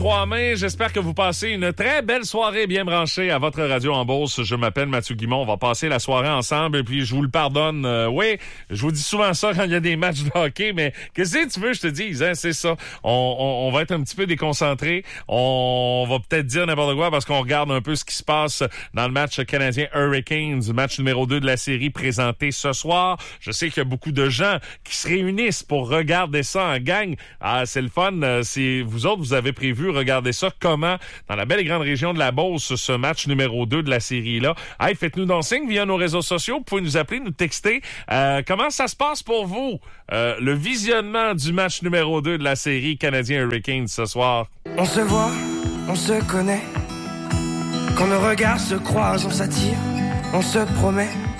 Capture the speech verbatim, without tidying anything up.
Trois mains, j'espère que vous passez une très belle soirée bien branchée à votre radio en Beauce. Je m'appelle Mathieu Guimond, on va passer la soirée ensemble et puis je vous le pardonne. Euh, oui, je vous dis souvent ça quand il y a des matchs de hockey, mais qu'est-ce que tu veux que je te dise, hein? C'est ça. On, on, on va être un petit peu déconcentré. On va peut-être dire n'importe quoi parce qu'on regarde un peu ce qui se passe dans le match canadien Hurricanes, match numéro deux de la série présenté ce soir. Je sais qu'il y a beaucoup de gens qui se réunissent pour regarder ça en gang. Ah, c'est le fun. C'est vous autres, vous avez prévu regarder ça comment dans la belle et grande région de la Beauce, ce match numéro deux de la série-là. Hey, faites-nous donc signe via nos réseaux sociaux. Vous pouvez nous appeler, nous texter. Euh, comment ça se passe pour vous, euh, le visionnement du match numéro deux de la série Canadien Hurricanes ce soir? On se voit, on se connaît. Quand nos regards se croisent, on s'attire, on se promet